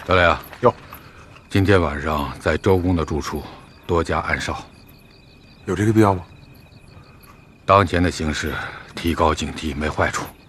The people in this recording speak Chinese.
德雷啊， 哟， 今天晚上在周公的住处多加暗哨， 有这个必要吗？ 当前的形势，提高警惕没坏处。